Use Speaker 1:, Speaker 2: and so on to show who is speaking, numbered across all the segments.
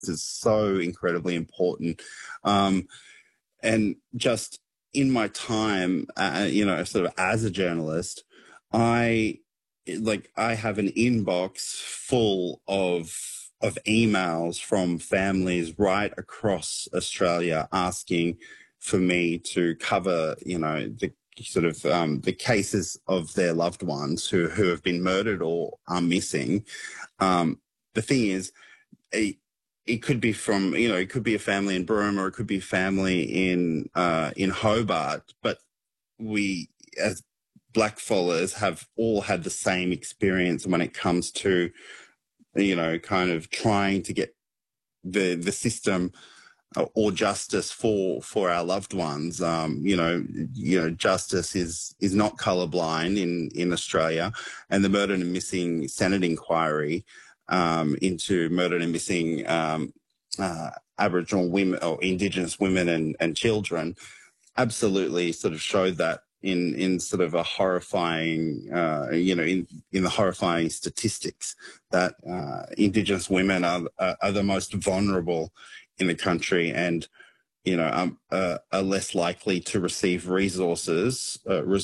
Speaker 1: is so incredibly important. Um, and just in my time, sort of as a journalist, I I have an inbox full of emails from families right across Australia asking for me to cover, the sort of the cases of their loved ones who have been murdered or are missing. The thing is, it could be from, it could be a family in Broome or it could be a family in Hobart, but we as blackfellas have all had the same experience when it comes to, kind of trying to get the system or justice for our loved ones. Justice is not colourblind in Australia, and the Murdered and Missing Senate inquiry into murdered and missing Aboriginal women or Indigenous women and children absolutely sort of showed that in sort of a horrifying, in the horrifying statistics that Indigenous women are the most vulnerable in the country, and are less likely to receive resources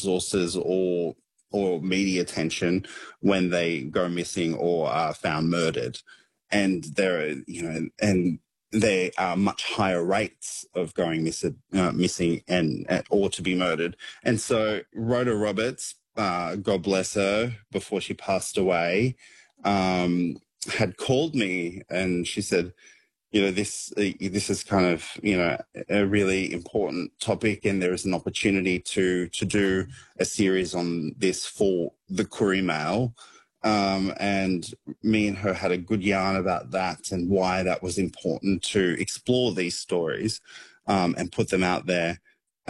Speaker 1: or media attention when they go missing or are found murdered. And there are much higher rates of going missing and or to be murdered. And so Rhoda Roberts, God bless her, before she passed away, had called me and she said, this is kind of, a really important topic, and there is an opportunity to do a series on this for the Koori Mail. And me and her had a good yarn about that and why that was important to explore these stories and put them out there.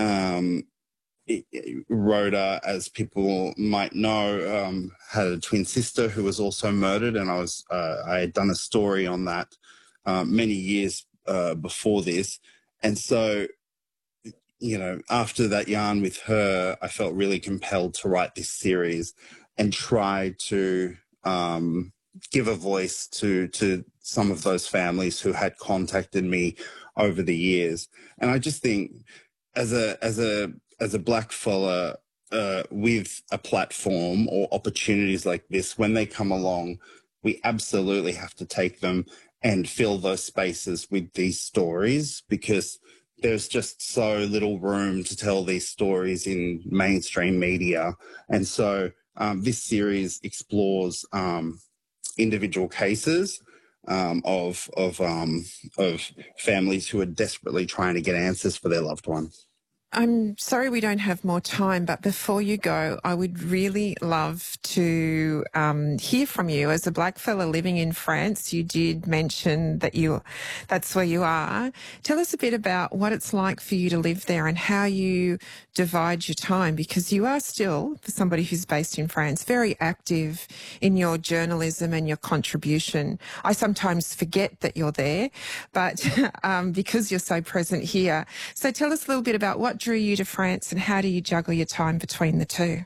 Speaker 1: Rhoda, as people might know, had a twin sister who was also murdered, and I had done a story on that many years before this. And so, after that yarn with her, I felt really compelled to write this series and try to give a voice to some of those families who had contacted me over the years. And I just think, as a black fella with a platform or opportunities like this, when they come along, we absolutely have to take them and fill those spaces with these stories, because there's just so little room to tell these stories in mainstream media. And so this series explores individual cases of families who are desperately trying to get answers for their loved ones.
Speaker 2: I'm sorry we don't have more time, but before you go, I would really love to hear from you. As a black fella living in France, you did mention that that's where you are. Tell us a bit about what it's like for you to live there and how you divide your time, because you are still, for somebody who's based in France, very active in your journalism and your contribution. I sometimes forget that you're there, but because you're so present here. So tell us a little bit about what drew you to France and how do you juggle your time between the two?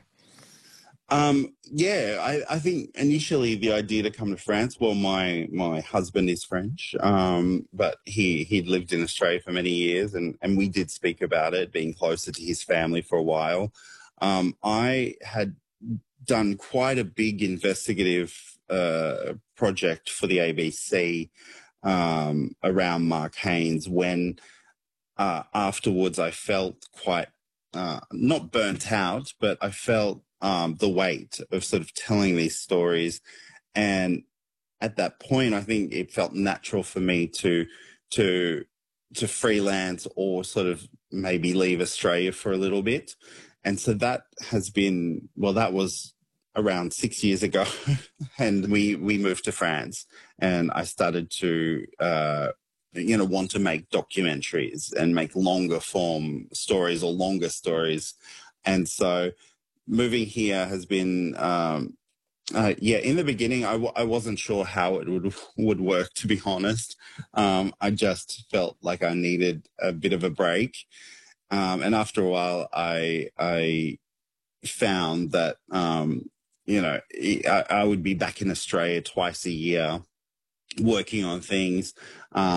Speaker 1: I think initially the idea to come to France, well, my husband is French, but he'd lived in Australia for many years, and we did speak about it, being closer to his family for a while. I had done quite a big investigative project for the ABC around Mark Haines when afterwards I felt quite not burnt out, but I felt the weight of sort of telling these stories. And at that point, I think it felt natural for me to freelance or sort of maybe leave Australia for a little bit. And so that has been, well, that was around 6 years ago, and we moved to France, and I started to want to make documentaries and make longer form stories or longer stories. And so moving here has been, in the beginning, I wasn't sure how it would work, to be honest. I just felt like I needed a bit of a break. And after a while, I found that, I would be back in Australia twice a year working on things.